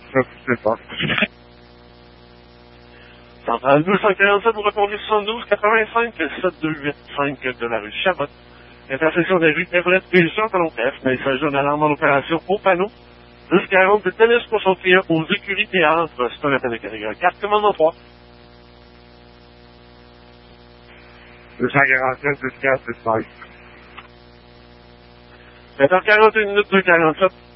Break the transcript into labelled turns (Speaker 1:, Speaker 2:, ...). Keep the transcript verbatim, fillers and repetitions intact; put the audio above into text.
Speaker 1: Ça, c'est pas.
Speaker 2: Centrale deux cent quarante-sept, vous répondez soixante-douze quatre-vingt-cinq, sept deux huit cinq de la rue Chabot. Intersection des rues Everett et Jean Talon F, mais il s'agit d'une alarme en opération au panneau. dix quarante de tennis pour son client aux écuries théâtre. C'est un appel de catégorie quatre, commandement trois.
Speaker 1: deux cent quarante-sept, dix quatre, c'est cinq.
Speaker 2: vingt heures quarante et un minutes, deux quarante-sept.